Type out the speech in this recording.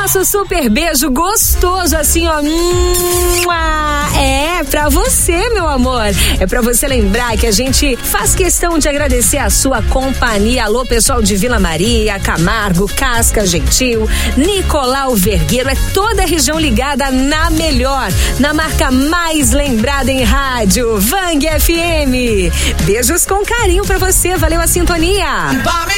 nosso super beijo gostoso, assim, ó. É pra você, meu amor. É pra você lembrar que a gente faz questão de agradecer a sua companhia. Alô, pessoal de Vila Maria, Camargo, Casca Gentil, Nicolau Vergueiro. É toda a região ligada na melhor, na marca mais lembrada em rádio, Vang FM. Beijos com carinho pra você. Valeu a sintonia.